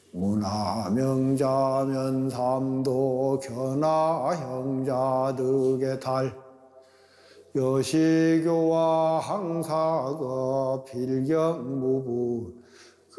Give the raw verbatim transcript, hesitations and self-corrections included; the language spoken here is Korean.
문화명자면 삼도 견하 형자득의 달 여시교와 항사거 필경무부